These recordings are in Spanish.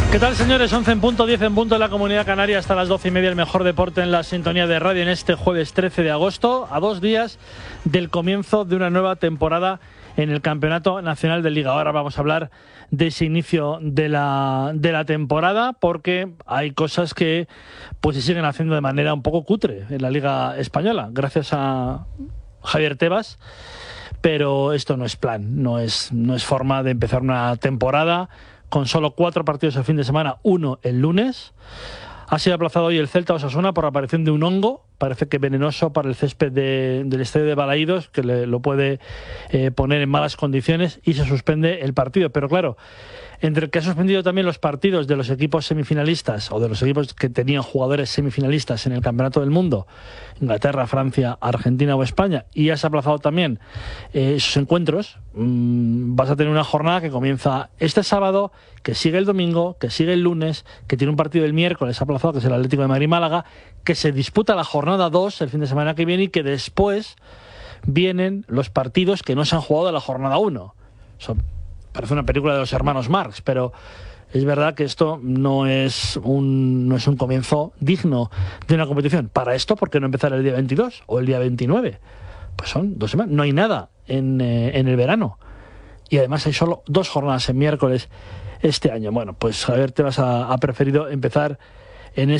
¿Qué tal, señores? 11 en punto, 10 en punto en la Comunidad Canaria, hasta las 12:30, el mejor deporte en la sintonía de radio en este jueves 13 de agosto, a 2 días del comienzo de una nueva temporada en el Campeonato Nacional de Liga. Ahora vamos a hablar de ese inicio de la temporada, porque hay cosas que pues se siguen haciendo de manera un poco cutre en la Liga Española, gracias a Javier Tebas, pero esto no es plan, no es forma de empezar una temporada con solo 4 partidos el fin de semana, 1 el lunes. Ha sido aplazado hoy el Celta Osasuna por la aparición de un hongo, parece que venenoso para el césped del estadio de Balaídos, que lo puede poner en malas condiciones, y se suspende el partido. Pero claro, entre el que ha suspendido también los partidos de los equipos semifinalistas o de los equipos que tenían jugadores semifinalistas en el Campeonato del Mundo, Inglaterra, Francia, Argentina o España, y has aplazado también esos encuentros, vas a tener una jornada que comienza este sábado, que sigue el domingo, que sigue el lunes, que tiene un partido el miércoles aplazado, que es el Atlético de Madrid-Málaga, que se disputa la jornada 2 el fin de semana que viene, y que después vienen los partidos que no se han jugado de la jornada 1. Parece una película de los hermanos Marx, pero es verdad que esto no es un comienzo digno de una competición. Para esto, ¿por qué no empezar el día 22 o el día 29? Pues son 2 semanas. No hay nada en el verano. Y además hay solo 2 jornadas en miércoles este año. Bueno, pues Javier Tebas ha preferido empezar en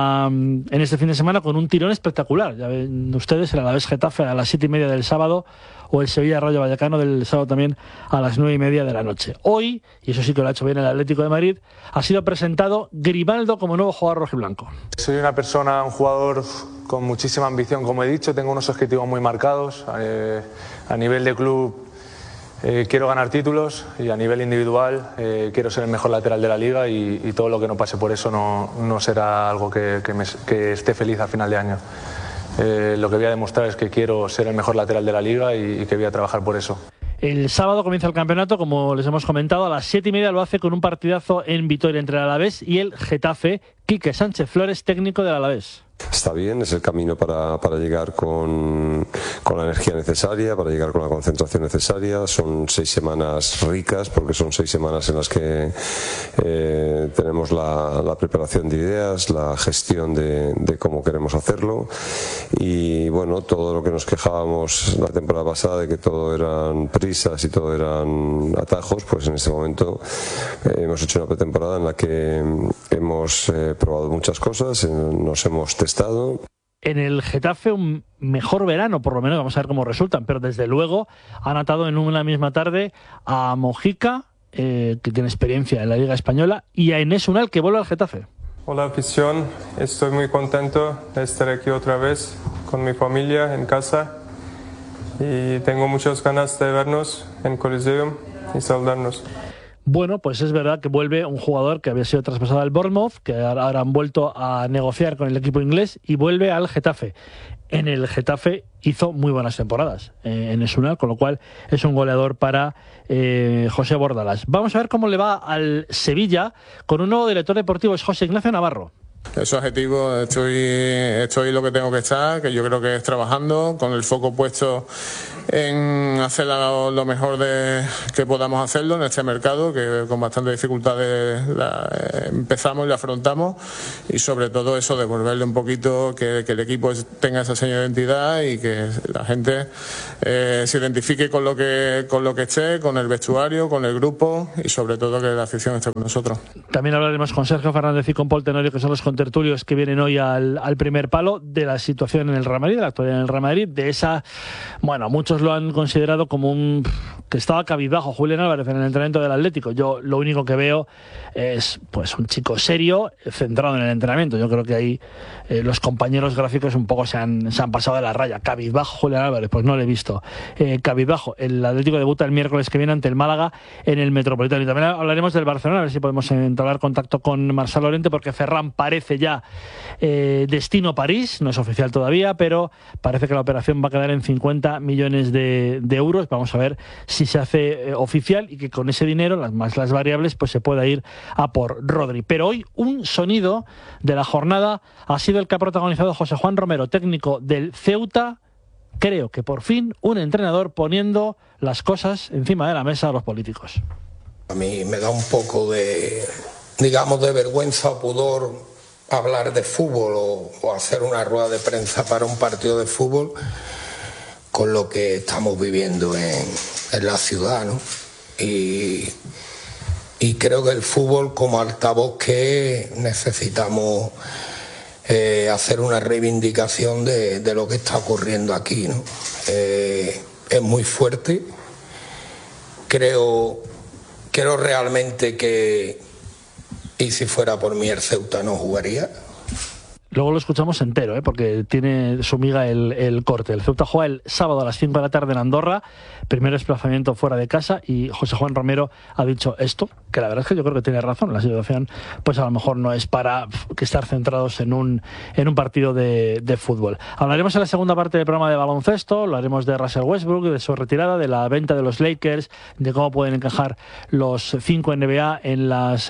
este fin de semana con un tirón espectacular. Ya ven ustedes, el Alavés Getafe a las 7:30 del sábado, o el Sevilla Rayo Vallecano del sábado también a las 9:30 de la noche. Hoy, y eso sí que lo ha hecho bien el Atlético de Madrid, ha sido presentado Grimaldo como nuevo jugador rojiblanco. Soy un jugador con muchísima ambición, como he dicho, tengo unos objetivos muy marcados. A nivel de club quiero ganar títulos, y a nivel individual quiero ser el mejor lateral de la liga, y todo lo que no pase por eso no será algo que esté feliz a final de año. Lo que voy a demostrar es que quiero ser el mejor lateral de la liga y que voy a trabajar por eso. El sábado comienza el campeonato, como les hemos comentado, a las 7:30 lo hace con un partidazo en Vitoria entre el Alavés y el Getafe. Quique Sánchez Flores, técnico del Alavés. Está bien, es el camino para llegar con la energía necesaria, para llegar con la concentración necesaria. Son 6 semanas ricas, porque son 6 semanas en las que tenemos la preparación de ideas, la gestión de cómo queremos hacerlo, y bueno, todo lo que nos quejábamos la temporada pasada de que todo eran prisas y todo eran atajos, pues en este momento hemos hecho una pretemporada en la que hemos probado muchas cosas, nos hemos testado. En el Getafe un mejor verano, por lo menos, vamos a ver cómo resultan, pero desde luego han atado en una misma tarde a Mojica, que tiene experiencia en la Liga Española, y a Enes Unal, que vuelve al Getafe. Hola afición, estoy muy contento de estar aquí otra vez con mi familia en casa, y tengo muchas ganas de vernos en Coliseum y saludarnos. Bueno, pues es verdad que vuelve un jugador que había sido traspasado al Bournemouth, que ahora han vuelto a negociar con el equipo inglés, y vuelve al Getafe. En el Getafe hizo muy buenas temporadas en Esunal, con lo cual es un goleador para José Bordalas. Vamos a ver cómo le va al Sevilla con un nuevo director deportivo, es José Ignacio Navarro. Esos objetivos, estoy lo que tengo que estar, que yo creo que es trabajando, con el foco puesto en hacer lo mejor que podamos hacerlo en este mercado, que con bastantes dificultades empezamos y la afrontamos, y sobre todo eso, devolverle un poquito, que el equipo tenga esa señal de identidad, y que la gente se identifique con lo que esté, con el vestuario, con el grupo, y sobre todo que la afición esté con nosotros. También hablaremos con Sergio Fernández y con Paul Tenorio, que son los contertulios que vienen hoy al primer palo, de la situación en el Real Madrid, de la actualidad en el Real Madrid, de esa, bueno, muchos lo han considerado como que estaba cabizbajo Julián Álvarez en el entrenamiento del Atlético. Yo lo único que veo es pues un chico serio, centrado en el entrenamiento. Yo creo que ahí los compañeros gráficos un poco se han pasado de la raya. Cabizbajo Julián Álvarez, pues no lo he visto. Cabizbajo, el Atlético debuta el miércoles que viene ante el Málaga en el Metropolitano. Y también hablaremos del Barcelona, a ver si podemos entablar contacto con Marcel Llorente, porque Ferran parece ya destino París, no es oficial todavía, pero parece que la operación va a quedar en 50 millones de euros. Vamos a ver si se hace oficial, y que con ese dinero, más las variables, pues se pueda ir a por Rodri. Pero hoy un sonido de la jornada ha sido el que ha protagonizado José Juan Romero, técnico del Ceuta. Creo que por fin un entrenador poniendo las cosas encima de la mesa a los políticos. A mí me da un poco de digamos, de vergüenza o pudor hablar de fútbol o hacer una rueda de prensa para un partido de fútbol con lo que estamos viviendo en la ciudad, ¿no? Y creo que el fútbol, como altavoz que necesitamos hacer una reivindicación de lo que está ocurriendo aquí, ¿no? Es muy fuerte. Creo realmente que, y si fuera por mí, el Ceuta no jugaría. Luego lo escuchamos entero, porque tiene su miga el corte. El Ceuta juega el sábado a las 5 de la tarde en Andorra, primer desplazamiento fuera de casa, y José Juan Romero ha dicho esto, que la verdad es que yo creo que tiene razón. La situación, pues a lo mejor no es para que estar centrados en un partido de fútbol. Hablaremos en la segunda parte del programa de baloncesto, lo haremos de Russell Westbrook, de su retirada, de la venta de los Lakers, de cómo pueden encajar los 5 NBA en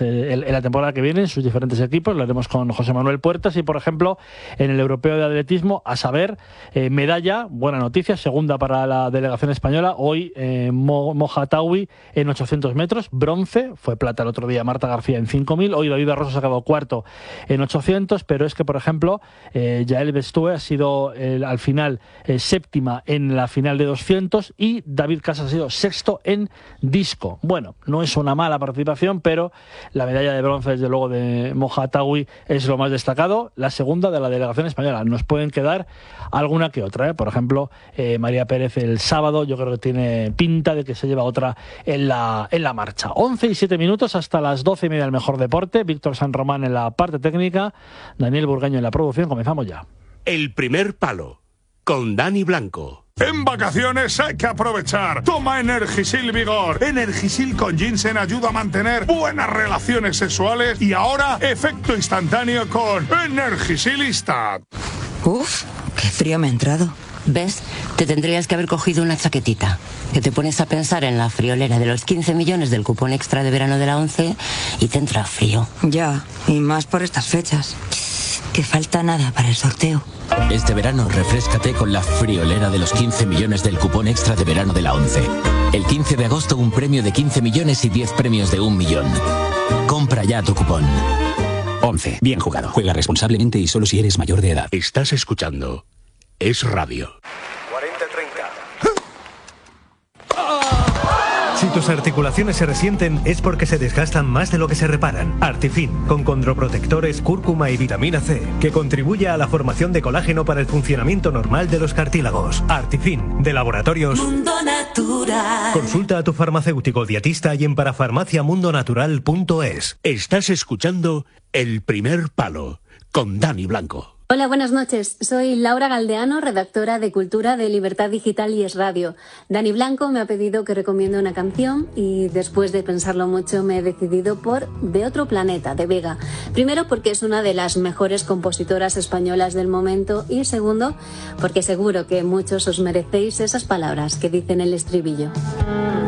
la temporada que viene en sus diferentes equipos. Lo haremos con José Manuel Puertas y, por ejemplo, en el europeo de atletismo, a saber, medalla, buena noticia, segunda para la delegación española, hoy Moja Taui en 800 metros, bronce, fue plata el otro día Marta García en 5.000, hoy David Barroso ha quedado cuarto en 800, pero es que, por ejemplo, Yael Bestue ha sido al final séptima en la final de 200 y David Casas ha sido sexto en disco. Bueno, no es una mala participación, pero la medalla de bronce, desde luego, de Moja Taui es lo más destacado. La segunda de la delegación española. Nos pueden quedar alguna que otra, Por ejemplo, María Pérez el sábado, yo creo que tiene pinta de que se lleva otra en la marcha. 11 y 7 minutos hasta las 12:30 del Mejor Deporte. Víctor San Román en la parte técnica, Daniel Burgaño en la producción. Comenzamos ya. El primer palo, con Dani Blanco. En vacaciones hay que aprovechar. Toma Energisil Vigor. Energisil con ginseng ayuda a mantener buenas relaciones sexuales y ahora efecto instantáneo con Energisilista. Uf, qué frío me ha entrado. ¿Ves? Te tendrías que haber cogido una chaquetita. Que te pones a pensar en la friolera de los 15 millones del cupón extra de verano de la ONCE y te entra frío. Ya, y más por estas fechas. Que falta nada para el sorteo. Este verano refréscate con la friolera de los 15 millones del cupón extra de verano de la ONCE. El 15 de agosto un premio de 15 millones y 10 premios de 1 millón. Compra ya tu cupón. ONCE. Bien jugado. Juega responsablemente y solo si eres mayor de edad. Estás escuchando Es Radio. 40-30. Si tus articulaciones se resienten es porque se desgastan más de lo que se reparan. Artifin, con condroprotectores, cúrcuma y vitamina C, que contribuye a la formación de colágeno para el funcionamiento normal de los cartílagos. Artifin, de Laboratorios Mundo Natural. Consulta a tu farmacéutico dietista y en parafarmaciamundonatural.es. Estás escuchando El primer palo, con Dani Blanco. Hola, buenas noches. Soy Laura Galdeano, redactora de Cultura de Libertad Digital y Es Radio. Dani Blanco me ha pedido que recomiende una canción y después de pensarlo mucho me he decidido por De otro planeta, de Vega. Primero porque es una de las mejores compositoras españolas del momento y segundo porque seguro que muchos os merecéis esas palabras que dicen el estribillo.